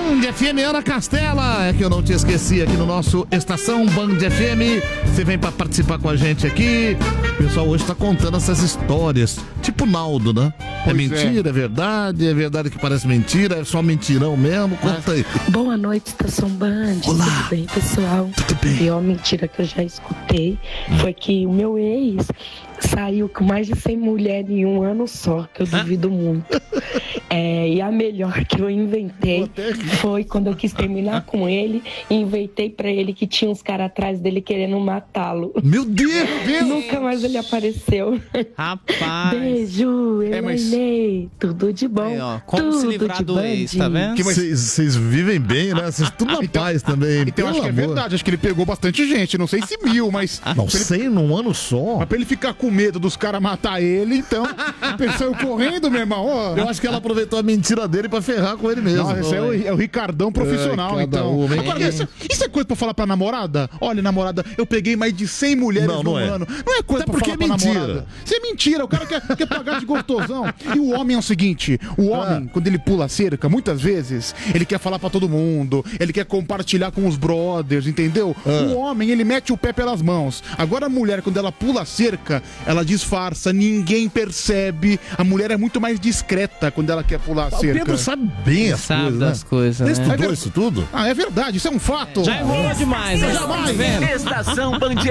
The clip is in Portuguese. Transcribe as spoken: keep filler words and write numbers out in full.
Band F M, Ana Castela, é que eu não te esqueci aqui no nosso Estação Band F M. Você vem pra participar com a gente aqui. O pessoal hoje tá contando essas histórias, tipo Naldo, né? É Pois mentira, é. é. é verdade, é verdade que parece mentira, é só mentirão mesmo. Conta aí. Boa noite, Estação Band. Olá. Tudo bem, pessoal? Tudo bem. A pior mentira que eu já escutei foi que o meu ex saiu com mais de cem mulheres em um ano só, que eu duvido muito. É, e a melhor que eu inventei foi quando eu quis terminar com ele e inventei pra ele que tinha uns caras atrás dele querendo matá-lo. Meu Deus! Nunca mais ele apareceu. Rapaz. Beijo, É, mas- Elaine. Tudo de bom. Aí, ó, como Tudo se livrar de do ex, tá Band. vendo? Vocês vivem bem, né? Vocês tudo na Então- paz também. Então pelo acho que é amor. verdade, acho que ele pegou bastante gente, não sei se mil, mas... Não, pra ele- cem num ano só. Mas pra ele ficar com medo dos caras matar ele, então, a pessoa correndo, meu irmão, ó. Eu acho que ela aproveitou a mentira dele pra ferrar com ele mesmo. Nossa, esse é o, é o Ricardão profissional, Ai, cada então. uma, hein? Agora, isso, isso é coisa pra falar pra namorada? Olha, namorada, eu peguei mais de cem mulheres Não, não no é. ano. Não é coisa Até pra porque falar é pra mentira. namorada. Isso é mentira, o cara quer, quer pagar de gostosão. E o homem é o seguinte, o homem, Ah. quando ele pula a cerca, muitas vezes, ele quer falar pra todo mundo, ele quer compartilhar com os brothers, entendeu? Ah. O homem, ele mete o pé pelas mãos. Agora a mulher, quando ela pula a cerca, ela disfarça, ninguém percebe. A mulher é muito mais discreta quando ela quer pular a O cerca. Pedro sabe bem as Sabe coisas, das né? coisas, Você né? estudou É ver- isso tudo? Ah, é verdade, isso é um fato. Já enrolou demais, né? Jamais. Tá vendo? Estação Band